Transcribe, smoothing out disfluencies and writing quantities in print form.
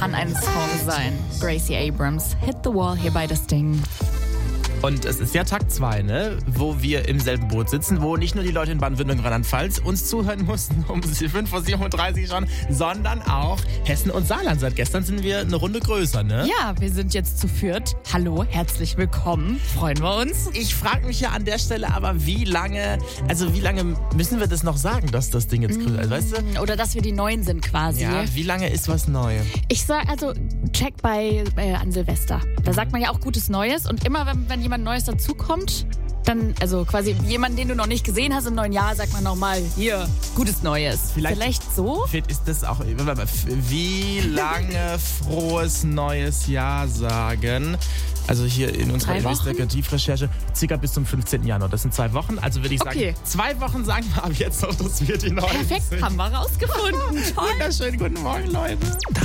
kann ein Song sein. Gracie Abrams, Hit the Wall hier bei das Ding. Und es ist ja Tag 2, ne? Wo wir im selben Boot sitzen, wo nicht nur die Leute in Baden-Württemberg und Rheinland-Pfalz uns zuhören mussten um 5:37 schon, sondern auch Hessen und Saarland. Seit gestern sind wir eine Runde größer, ne? Ja, wir sind jetzt zu viert. Hallo, herzlich willkommen. Freuen wir uns. Ich frage mich ja an der Stelle aber, wie lange müssen wir das noch sagen, dass das Ding jetzt größer ist, weißt du? Oder dass wir die Neuen sind quasi. Ja, wie lange ist was neu? Ich sag also, check an Silvester. Da sagt man ja auch Gutes Neues und immer, wenn jemand Neues dazukommt, dann, also quasi jemand, den du noch nicht gesehen hast im neuen Jahr, sagt man nochmal, hier, Gutes Neues. Vielleicht so? Ist das auch, wie lange frohes neues Jahr sagen? Also hier in unserer Investigativrecherche, circa bis zum 15. Januar. Das sind 2 Wochen, also würde ich sagen, 2 Wochen sagen wir ab jetzt noch, dass wir die Neuen Perfekt, sind. haben wir rausgefunden. Toll. Wunderschönen guten Morgen, Leute.